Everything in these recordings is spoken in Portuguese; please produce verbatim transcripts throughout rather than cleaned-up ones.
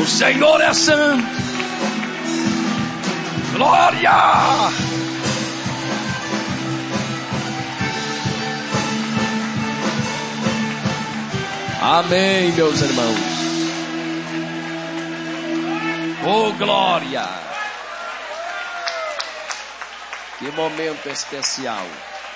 O Senhor é santo. Glória! Amém, meus irmãos. Oh, glória! Que momento especial.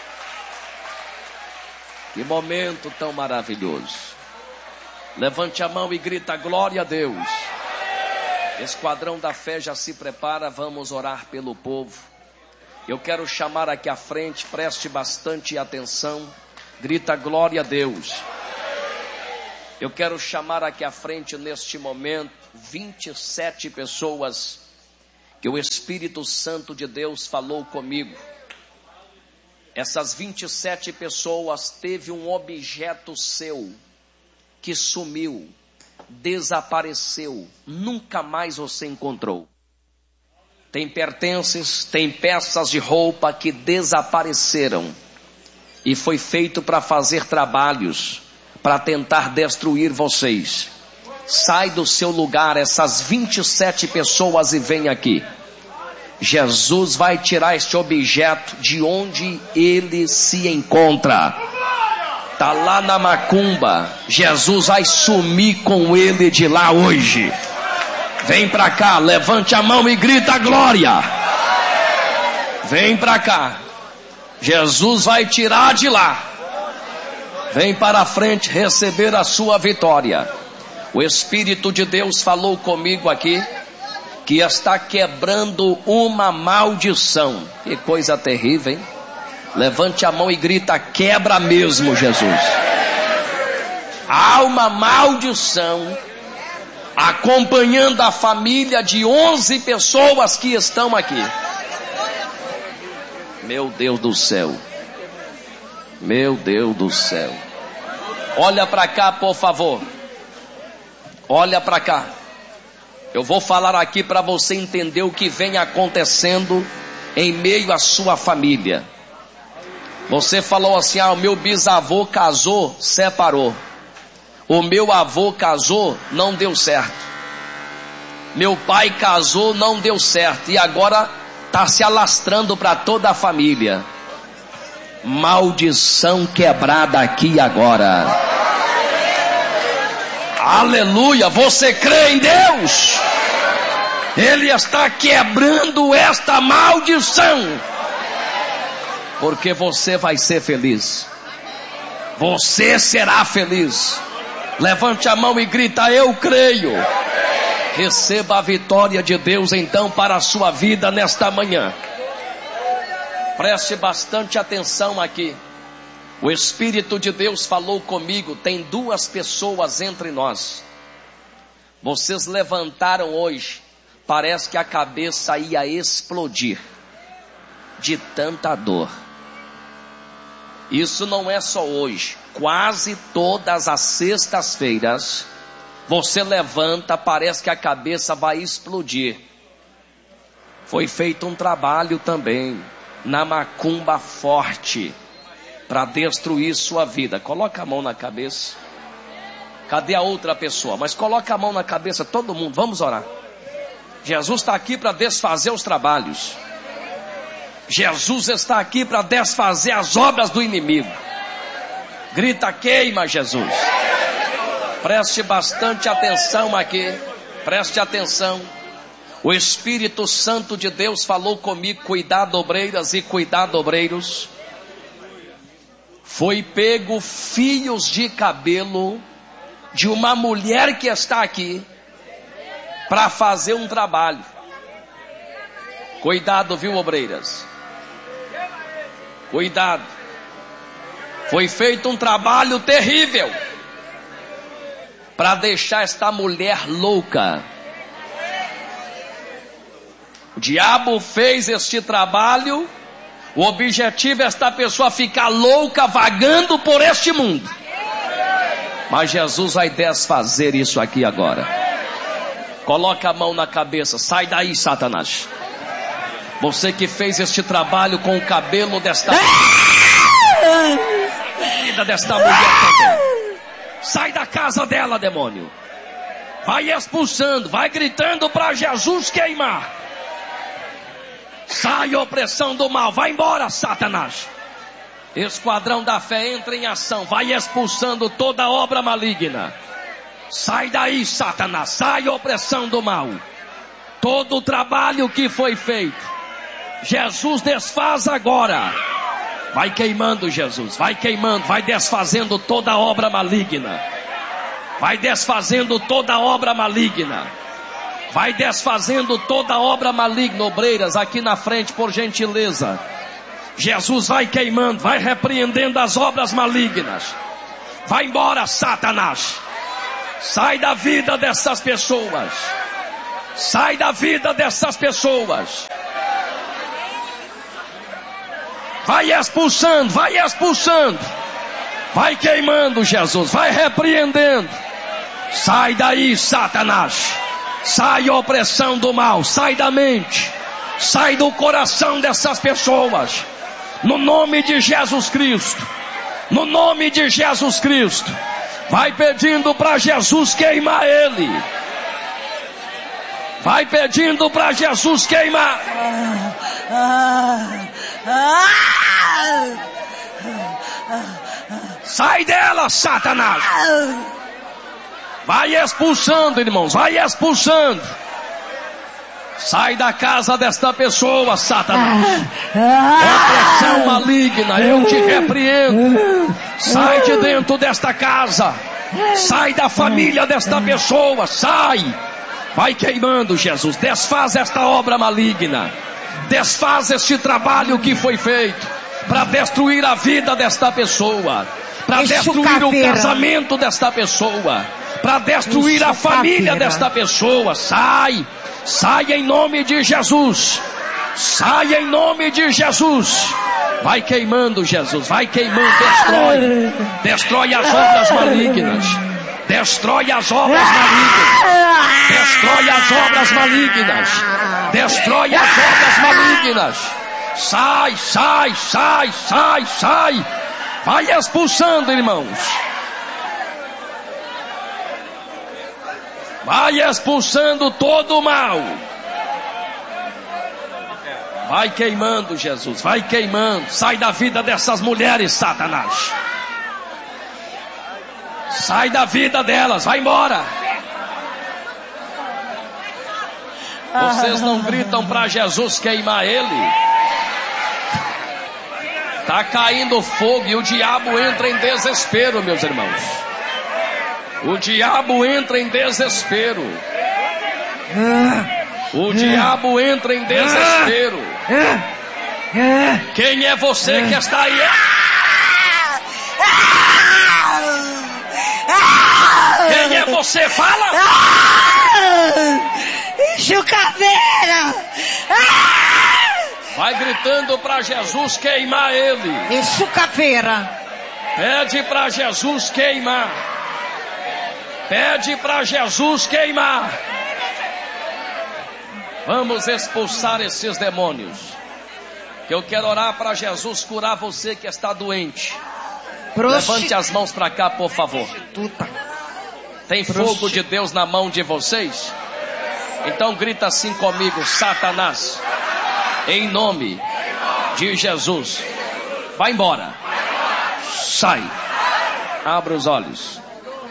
Que momento tão maravilhoso. Levante a mão e grita glória a Deus. Esquadrão da fé já se prepara, vamos orar pelo povo. Eu quero chamar aqui à frente, preste bastante atenção. Grita glória a Deus. Eu quero chamar aqui à frente neste momento vinte e sete pessoas que o Espírito Santo de Deus falou comigo. Essas vinte e sete pessoas teve um objeto seu que sumiu, desapareceu, nunca mais você encontrou. Tem pertences, tem peças de roupa que desapareceram e foi feito para fazer trabalhos para tentar destruir vocês. Sai do seu lugar, essas vinte e sete pessoas, e vem aqui. Jesus vai tirar este objeto de onde ele se encontra. Está lá na macumba. Jesus vai sumir com ele de lá hoje. Vem para cá, levante a mão e grita glória. Vem para cá. Jesus vai tirar de lá. Vem para a frente receber a sua vitória. O Espírito de Deus falou comigo aqui que está quebrando uma maldição. Que coisa terrível, hein? Levante a mão e grita: quebra mesmo, Jesus. Há uma maldição acompanhando a família de onze pessoas que estão aqui. Meu Deus do céu. Meu Deus do céu. Olha para cá, por favor. Olha para cá. Eu vou falar aqui para você entender o que vem acontecendo em meio à sua família. Você falou assim: ah, o meu bisavô casou, separou. O meu avô casou, não deu certo. Meu pai casou, não deu certo. E agora está se alastrando para toda a família. Maldição quebrada aqui agora. Aleluia, você crê em Deus? Ele está quebrando esta maldição. Porque você vai ser feliz. Você será feliz. Levante a mão e grita: eu creio. Receba a vitória de Deus então para a sua vida nesta manhã. Preste bastante atenção aqui. O Espírito de Deus falou comigo. Tem duas pessoas entre nós. Vocês levantaram hoje. Parece que a cabeça ia explodir de tanta dor. Isso não é só hoje. Quase todas as sextas-feiras você levanta, parece que a cabeça vai explodir. Foi feito um trabalho também na macumba forte para destruir sua vida. Coloca a mão na cabeça. Cadê a outra pessoa? Mas coloca a mão na cabeça, todo mundo, vamos orar. Jesus está aqui para desfazer os trabalhos. Jesus está aqui para desfazer as obras do inimigo. Grita: queima, Jesus. Preste bastante atenção aqui. Preste atenção. O Espírito Santo de Deus falou comigo: cuidado, obreiras e cuidado, obreiros. Foi pego fios de cabelo de uma mulher que está aqui para fazer um trabalho. Cuidado, viu, obreiras? Cuidado. Foi feito um trabalho terrível para deixar esta mulher louca. O diabo fez este trabalho. O objetivo é esta pessoa ficar louca, vagando por este mundo. Mas Jesus vai desfazer isso aqui agora. Coloca a mão na cabeça. Sai daí, Satanás. Você que fez este trabalho com o cabelo desta vida desta mulher também. Sai da casa dela, demônio. Vai expulsando, vai gritando para Jesus queimar. Sai a opressão do mal, vai embora, Satanás. Esquadrão da fé entra em ação, vai expulsando toda obra maligna. Sai daí, Satanás, sai a opressão do mal. Todo o trabalho que foi feito, Jesus desfaz agora. Vai queimando, Jesus, vai queimando, vai desfazendo toda obra maligna. Vai desfazendo toda obra maligna. Vai desfazendo toda obra maligna. Obreiras, aqui na frente, por gentileza. Jesus vai queimando, vai repreendendo as obras malignas. Vai embora, Satanás. Sai da vida dessas pessoas. Sai da vida dessas pessoas. Vai expulsando, vai expulsando. Vai queimando, Jesus, vai repreendendo. Sai daí, Satanás. Sai a opressão do mal, sai da mente. Sai do coração dessas pessoas. No nome de Jesus Cristo. No nome de Jesus Cristo. Vai pedindo para Jesus queimar ele. Vai pedindo para Jesus queimar. Sai dela, Satanás. Vai expulsando, irmãos, vai expulsando. Sai da casa desta pessoa, Satanás. Opressão maligna, eu te repreendo. Sai de dentro desta casa. Sai da família desta pessoa, sai. Vai queimando, Jesus, desfaz esta obra maligna. Desfaz este trabalho que foi feito para destruir a vida desta pessoa, para destruir o casamento desta pessoa, para destruir a família desta pessoa. Sai, sai em nome de Jesus. Sai em nome de Jesus. Vai queimando, Jesus, vai queimando, destrói. Destrói as obras malignas. Destrói as obras malignas. Destrói as obras malignas. Destrói as obras malignas. Sai, sai, sai, sai, sai. Vai expulsando, irmãos. Vai expulsando todo o mal. Vai queimando, Jesus, vai queimando. Sai da vida dessas mulheres, Satanás. Sai da vida delas, vai embora. Vocês não gritam para Jesus queimar ele? Está caindo fogo e o diabo entra em desespero, meus irmãos. O diabo entra em desespero. O diabo entra em desespero. Quem é você que está aí? Quem é você? Fala! Chucaveira! Vai gritando para Jesus queimar ele. Chucaveira! Pede para Jesus queimar. Pede para Jesus queimar. Vamos expulsar esses demônios. Eu quero orar para Jesus curar você que está doente. Levante as mãos para cá, por favor. Tem fogo de Deus na mão de vocês? Então grita assim comigo: Satanás, em nome de Jesus, vai embora. Sai. Abra os olhos.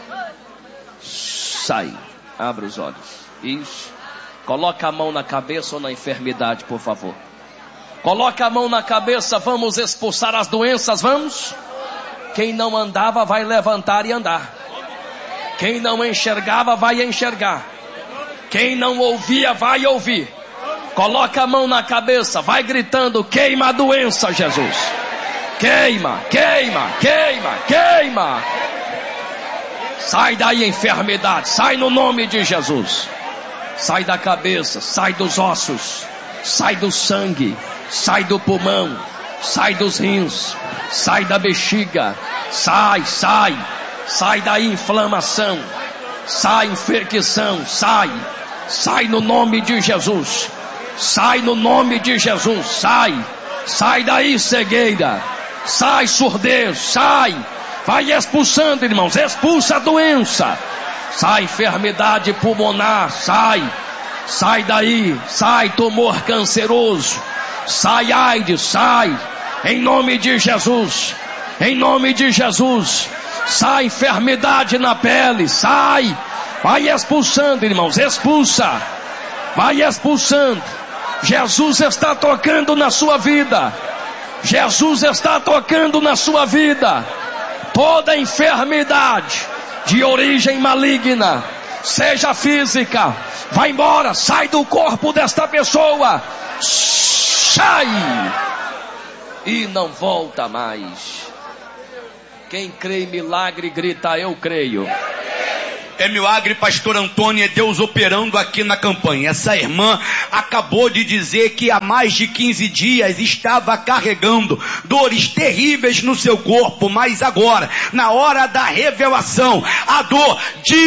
Sai. Abra os olhos. Isso. Coloca a mão na cabeça ou na enfermidade, por favor. Coloca a mão na cabeça. Vamos expulsar as doenças, vamos? Quem não andava vai levantar e andar. Quem não enxergava vai enxergar. Quem não ouvia vai ouvir. Coloca a mão na cabeça, vai gritando: queima a doença, Jesus. Queima, queima, queima, queima. Sai daí, enfermidade, sai no nome de Jesus. Sai da cabeça, sai dos ossos, sai do sangue, sai do pulmão, sai dos rins, sai da bexiga. Sai, sai, sai da inflamação, sai infecção, sai, sai no nome de Jesus. Sai no nome de Jesus, sai, sai daí cegueira, sai surdez, sai. Vai expulsando, irmãos, expulsa a doença, Sai enfermidade pulmonar, sai. Sai daí, sai tumor canceroso. Sai AIDS, sai. Em nome de Jesus. Em nome de Jesus. Sai enfermidade na pele, sai. Vai expulsando, irmãos, expulsa. Vai expulsando. Jesus está tocando na sua vida. Jesus está tocando na sua vida. Toda enfermidade de origem maligna, seja física, vai embora, sai do corpo desta pessoa. Sai. E não volta mais. Quem crê em milagre, grita: eu creio. É milagre, pastor Antônio, é Deus operando aqui na campanha. Essa irmã acabou de dizer que há mais de quinze dias estava carregando dores terríveis no seu corpo, mas agora, na hora da revelação, a dor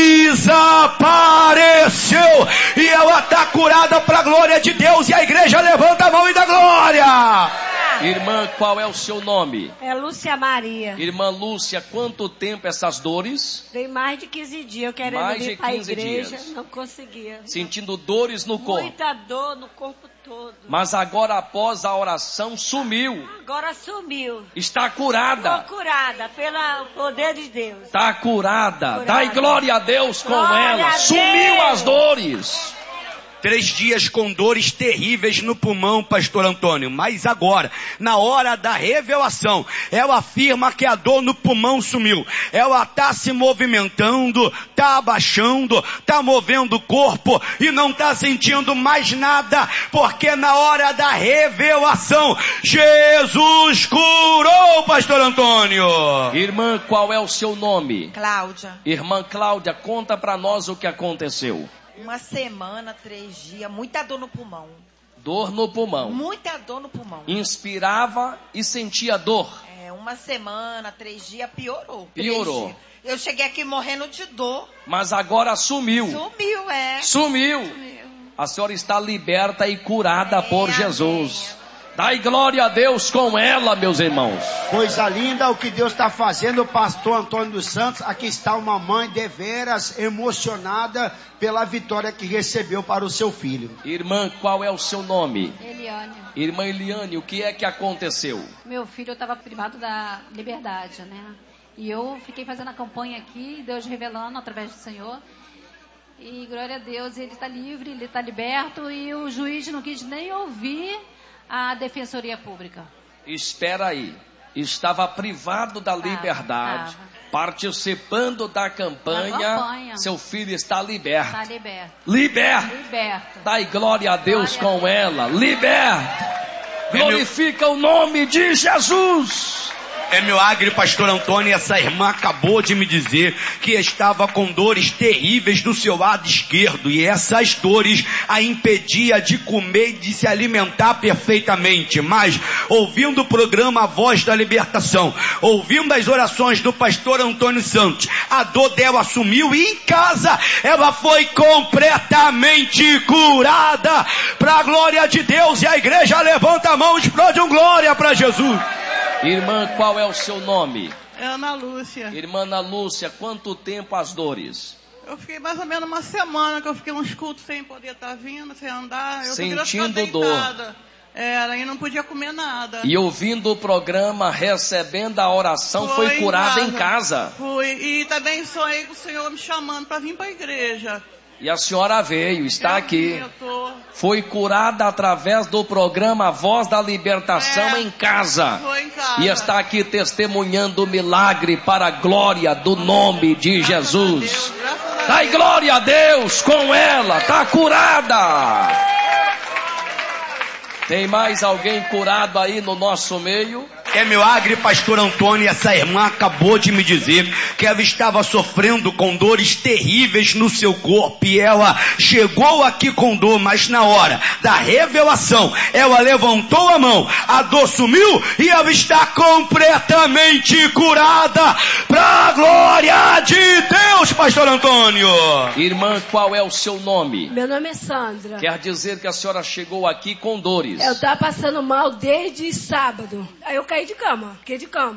desapareceu e ela está curada para a glória de Deus. E a igreja levanta a mão e dá glória. Irmã, qual é o seu nome? É Lúcia Maria. Irmã Lúcia, quanto tempo essas dores? Tem mais de quinze dias eu querendo Mais vir de para a quinze igreja, dias. não conseguia. Sentindo dores no corpo. Muita dor no corpo todo. Mas agora, após a oração, sumiu. Agora sumiu. Está curada. Estou curada pelo poder de Deus. Está curada. Curada. Dai glória a Deus com Glória ela. a Sumiu Deus. as dores. Três dias com dores terríveis no pulmão, pastor Antônio. Mas agora, na hora da revelação, ela afirma que a dor no pulmão sumiu. Ela está se movimentando, está abaixando, está movendo o corpo e não está sentindo mais nada, porque na hora da revelação, Jesus curou, pastor Antônio. Irmã, qual é o seu nome? Cláudia, Irmã Cláudia, conta para nós o que aconteceu. uma semana, três dias, muita dor no pulmão. Dor no pulmão. Muita dor no pulmão. Inspirava e sentia dor. É, uma semana, três dias, piorou. Piorou. Três dias. Eu cheguei aqui morrendo de dor. Mas agora sumiu. Sumiu, é. Sumiu. Sumiu. A senhora está liberta e curada Amém, por Jesus. Dai glória a Deus com ela, meus irmãos. Coisa linda o que Deus está fazendo, pastor Antônio dos Santos. Aqui está uma mãe deveras emocionada pela vitória que recebeu para o seu filho. Irmã, qual é o seu nome? Eliane, Irmã Eliane, o que é que aconteceu? meu filho estava privado da liberdade, né? E eu fiquei fazendo a campanha aqui, Deus revelando através do Senhor. E glória a Deus, ele está livre, ele está liberto e o juiz não quis nem ouvir a defensoria pública. Espera aí. Estava privado da Tava, liberdade, tava. participando da campanha. Da campanha. Seu filho está liberto. Está liberto. Liberto. Liberto. Dai glória a Deus Glória com a Deus. ela. Liberto. Glorifica o nome de Jesus. É milagre, pastor Antônio, essa irmã acabou de me dizer que estava com dores terríveis no seu lado esquerdo e essas dores a impedia de comer e de se alimentar perfeitamente. Mas, ouvindo o programa A Voz da Libertação, ouvindo as orações do pastor Antônio Santos, a dor dela sumiu e em casa ela foi completamente curada para a glória de Deus. E a igreja levanta a mão e explode um glória para Jesus. Irmã, qual é o seu nome? É Ana Lúcia. Irmã Ana Lúcia, quanto tempo as dores? Eu fiquei mais ou menos uma semana que eu fiquei uns cultos sem poder estar vindo, sem andar. Eu Sentindo ficar dor. deitada. Era, e não podia comer nada. E ouvindo o programa, recebendo a oração, foi, em curada em casa. Fui. E também sonhei com o Senhor me chamando para vir para a igreja. E a senhora veio, está Eu aqui. vim, eu tô. Foi curada através do programa A Voz da Libertação É, em casa. foi em casa. E está aqui testemunhando o milagre para a glória do nome de Graças Jesus. a Deus, graças a Dai Deus. glória a Deus com ela, está curada. Tem mais alguém curado aí no nosso meio? É milagre, pastor Antônio, essa irmã acabou de me dizer que ela estava sofrendo com dores terríveis no seu corpo e ela chegou aqui com dor, mas na hora da revelação, ela levantou a mão, a dor sumiu e ela está completamente curada para a glória de Deus, pastor Antônio. Irmã, qual é o seu nome? Meu nome é Sandra. Quer dizer que a senhora chegou aqui com dores. Eu tava passando mal desde sábado. Aí eu caí de cama, fiquei de cama.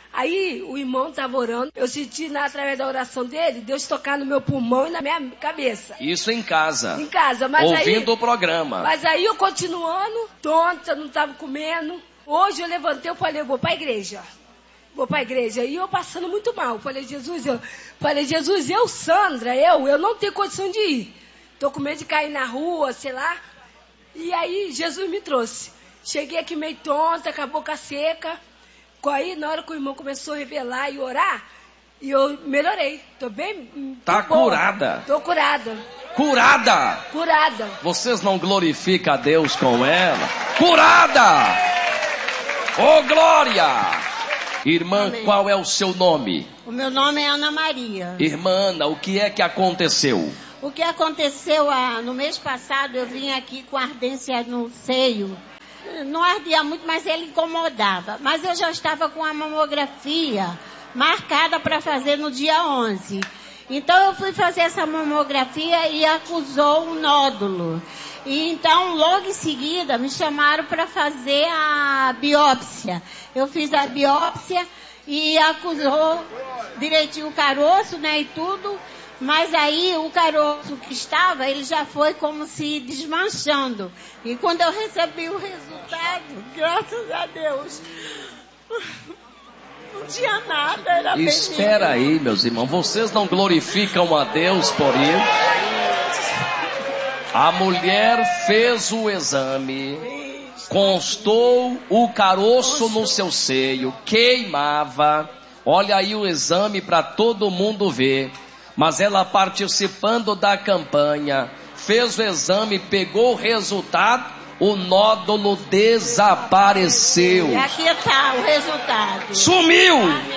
Aí o irmão estava orando, eu senti na, através da oração dele, Deus tocar no meu pulmão e na minha cabeça. Isso em casa. Em casa, mas ouvindo aí, o programa. Mas aí eu continuando, tonta, não estava comendo. Hoje eu levantei, eu falei, eu vou para a igreja. Vou para a igreja. E eu passando muito mal. Eu falei, Jesus, eu falei, Jesus, eu, Sandra, eu, eu não tenho condição de ir. Tô com medo de cair na rua, sei lá. E aí Jesus me trouxe. Cheguei aqui meio tonta, com a boca seca. Aí, na hora que o irmão começou a revelar e orar, e eu melhorei. Tô bem. Tá tô boa. curada. Tô curada. Curada. Curada. Vocês não glorificam a Deus com ela? Curada. Ô, glória. Irmã, amém. Qual é o seu nome? O meu nome é Ana Maria. Irmã Ana, o que é que aconteceu? O que aconteceu ah, no mês passado, eu vim aqui com ardência no seio. Não ardia muito, mas ele incomodava. Mas eu já estava com a mamografia marcada para fazer no dia onze. Então eu fui fazer essa mamografia e acusou um nódulo. E então, logo em seguida, me chamaram para fazer a biópsia. Eu fiz a biópsia e acusou direitinho o caroço, né, e tudo. Mas aí o caroço que estava, ele já foi como se desmanchando. E quando eu recebi o resultado, graças a Deus, não tinha nada, era bem. Espera aí, meus irmãos, vocês não glorificam a Deus por isso? A mulher fez o exame, constou o caroço no seu seio, queimava. Olha aí o exame para todo mundo ver. Mas ela, participando da campanha, fez o exame, pegou o resultado, o nódulo desapareceu. E aqui está o resultado. Sumiu!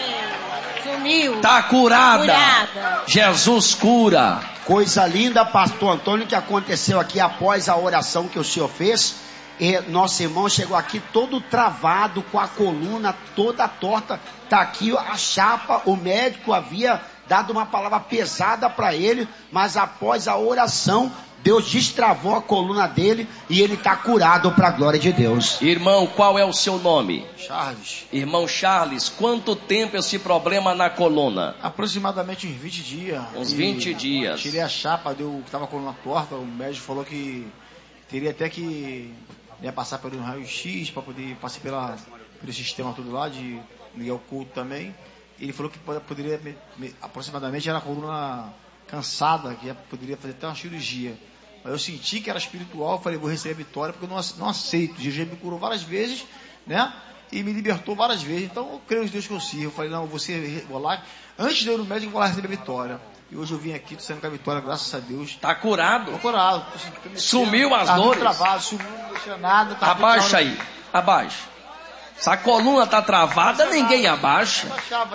Sumiu. Está curada. Curada. Jesus cura. Coisa linda, pastor Antônio, que aconteceu aqui após a oração que o senhor fez. E nosso irmão chegou aqui todo travado, com a coluna toda torta. Está aqui a chapa, o médico havia dado uma palavra pesada para ele, mas após a oração, Deus destravou a coluna dele e ele está curado para a glória de Deus. Irmão, qual é o seu nome? Charles. Irmão Charles, quanto tempo esse problema na coluna? Aproximadamente uns vinte dias. Uns vinte dias. Tirei a chapa, deu, estava com a coluna torta, o médico falou que teria até que ia passar pelo raio-x para poder passar pela, pelo sistema todo lá, de ligar o culto também. Ele falou que poderia, me, me, aproximadamente, era a coluna cansada, que poderia fazer até uma cirurgia. Mas eu senti que era espiritual, falei, vou receber a vitória, porque eu não, não aceito. Jesus me curou várias vezes, né? E me libertou várias vezes. Então eu creio em Deus que eu sirvo. Eu falei, não, você vou lá, antes de eu ir no médico, eu vou lá receber a vitória. E hoje eu vim aqui, tô saindo com a vitória, graças a Deus. Está curado? Tô curado. Tô, tô sumiu as dores? Trabalho, sumiu, não deixa nada. Tá abaixa aí, abaixa. Se a coluna está travada, ninguém abaixa.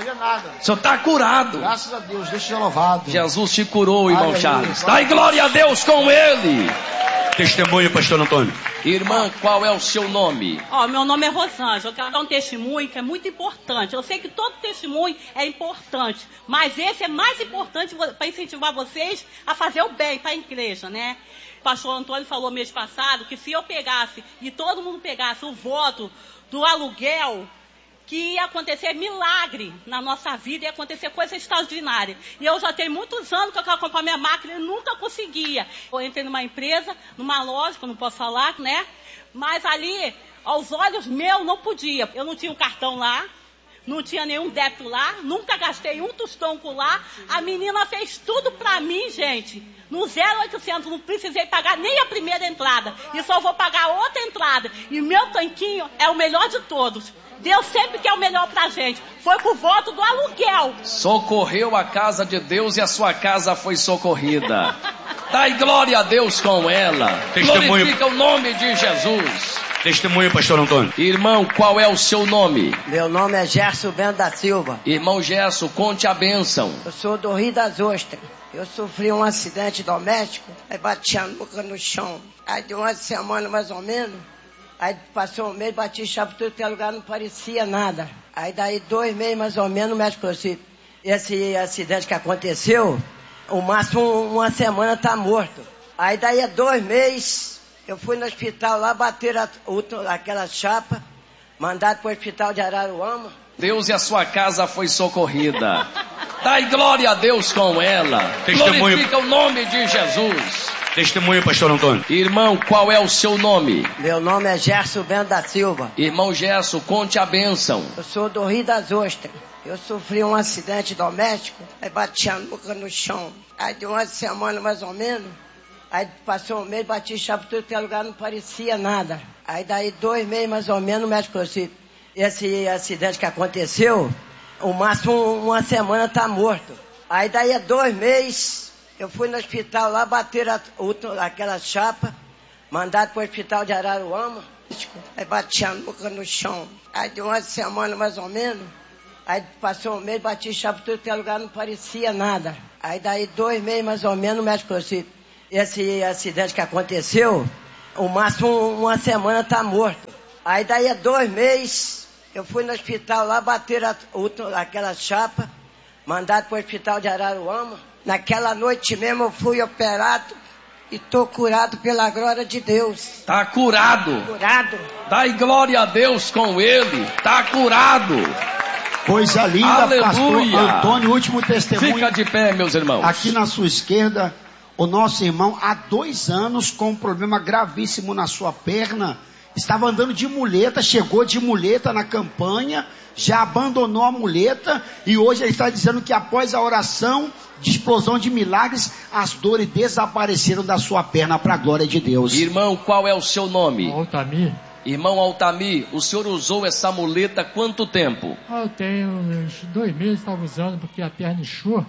O senhor está curado. Graças a Deus, Deus seja louvado. Jesus te curou, irmão Charles. Dai glória a Deus com ele. Testemunho, pastor Antônio. Irmã, qual é o seu nome? Ó, oh, meu nome é Rosângela. Eu quero dar um testemunho que é muito importante. Eu sei que todo testemunho é importante, mas esse é mais importante para incentivar vocês a fazer o bem para a igreja, né? O pastor Antônio falou mês passado que se eu pegasse e todo mundo pegasse o voto do aluguel, que ia acontecer milagre na nossa vida, ia acontecer coisa extraordinária. E eu já tenho muitos anos que eu quero comprar minha máquina e nunca conseguia. Eu entrei numa empresa, numa loja, que eu não posso falar, né? Mas ali, aos olhos meus, não podia. Eu não tinha um cartão lá, não tinha nenhum débito lá, nunca gastei um tostão lá. A menina fez tudo pra mim, gente. No zero oitocentos, não precisei pagar nem a primeira entrada. E só vou pagar outra entrada. E meu tanquinho é o melhor de todos. Deus sempre quer o melhor pra gente. Foi com o voto do aluguel. Socorreu a casa de Deus e a sua casa foi socorrida. Dai glória a Deus com ela. Testemunho. Glorifica o nome de Jesus. Testemunho, pastor Antônio. Irmão, qual é o seu nome? Meu nome é Gerson Bento da Silva. Irmão Gerson, conte a bênção. Eu sou do Rio das Ostras. Eu sofri um acidente doméstico, aí bati a nuca no chão. Aí de uma semana mais ou menos, aí passou um mês, bati chave tudo que lugar, não parecia nada. Aí daí dois meses mais ou menos, o médico falou assim, esse acidente que aconteceu, o máximo uma semana tá morto. Aí daí a dois meses, eu fui no hospital lá, bateram a, aquela chapa, mandado para o hospital de Araruama. Deus e a sua casa foi socorrida. Dai glória a Deus com ela. Testemunho. Glorifica o nome de Jesus. Testemunho, pastor Antônio. Irmão, qual é o seu nome? Meu nome é Gerson Bento da Silva. Irmão Gerson, conte a bênção. Eu sou do Rio das Ostras. Eu sofri um acidente doméstico, aí bati a nuca no chão. Aí de uma semana mais ou menos, aí passou um mês, bati chapa tudo que é lugar, não parecia nada. Aí daí dois meses mais ou menos, o médico falou assim, esse acidente que aconteceu, o máximo uma semana tá morto. Aí daí a dois meses, eu fui no hospital lá, bateram a, aquela chapa, mandado para o hospital de Araruama, aí bati a nuca no chão. Aí de uma semana mais ou menos, aí passou um mês, bati chapa tudo que é lugar, não parecia nada. Aí daí dois meses mais ou menos, o médico falou assim, esse acidente que aconteceu, o máximo uma semana tá morto. Aí daí a dois meses, eu fui no hospital lá, bateram a, aquela chapa, mandado para o hospital de Araruama. Naquela noite mesmo eu fui operado e tô curado pela glória de Deus. Tá curado. Curado. Dai glória a Deus com ele. Tá curado. Coisa linda, Aleluia. pastor Antônio, último testemunho. Fica de pé, meus irmãos. Aqui na sua esquerda, o nosso irmão, há dois anos, com um problema gravíssimo na sua perna, estava andando de muleta, chegou de muleta na campanha, já abandonou a muleta, e hoje ele está dizendo que após a oração de explosão de milagres, as dores desapareceram da sua perna para a glória de Deus. Irmão, qual é o seu nome? Altamir. Irmão Altamir, o senhor usou essa muleta há quanto tempo? Ah, eu tenho uns dois meses estava usando porque a perna inchou.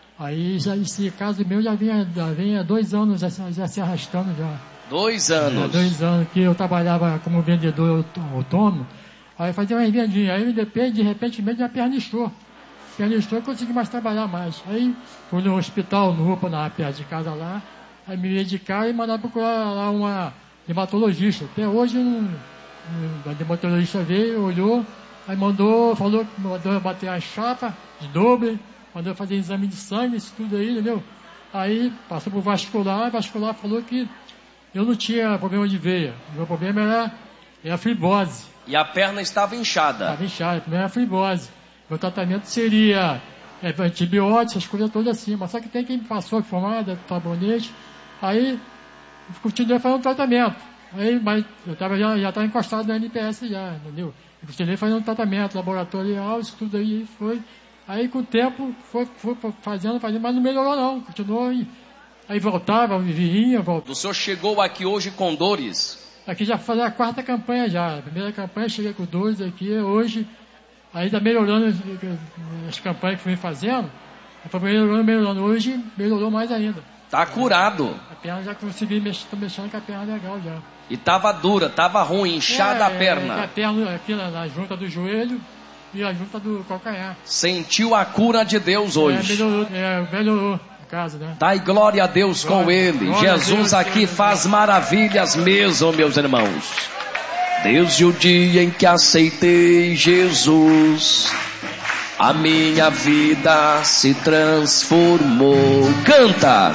Aí já, esse caso meu já vinha, já vinha dois anos já, já se arrastando já. Dois anos? É, dois anos que eu trabalhava como vendedor autônomo. Aí fazia uma vendinha, aí de repente, de repente mesmo a perna inchou. A perna inchou, eu consegui mais trabalhar mais. Aí fui no hospital, no U P A, na perto de casa lá, aí me medicaram e mandaram procurar lá uma dermatologista. Até hoje não, a dermatologista veio, olhou, aí mandou, falou que mandou bater a chapa de doble, mandou fazer exame de sangue, isso tudo aí, entendeu? Aí passou pro vascular, o vascular falou que eu não tinha problema de veia, o meu problema era, era a fibrose. E a perna estava inchada? Estava inchada, primeiro era a fibrose. Meu tratamento seria é, antibióticos, essas coisas todas assim, mas só que tem quem passou a formada, sabonete, aí continuei fazendo tratamento. Aí, mas eu tava, já estava encostado na N P S já, entendeu? Eu continuei fazendo tratamento laboratorial, isso tudo aí foi. Aí com o tempo foi, foi fazendo, fazendo, mas não melhorou não, continuou aí. Aí voltava, vinha, voltava. O senhor chegou aqui hoje com dores? Aqui já foi a quarta campanha já. A primeira campanha cheguei com dores aqui, hoje aí está melhorando as campanhas que fui fazendo. Foi melhorando, melhorando. Hoje melhorou mais ainda. Tá curado. A perna já consegui mexer, tô mexendo com a perna legal já. E tava dura, tava ruim, inchada é, a perna. É, a perna aqui na, na junta do joelho e a junta do calcanhar. Sentiu a cura de Deus hoje. É, melhorou, é, melhorou. Casa, né? Dai glória a Deus glória, com ele. Jesus Deus, aqui Deus, faz Deus. Maravilhas mesmo, meus irmãos. Desde o dia em que aceitei Jesus, a minha vida se transformou. Canta!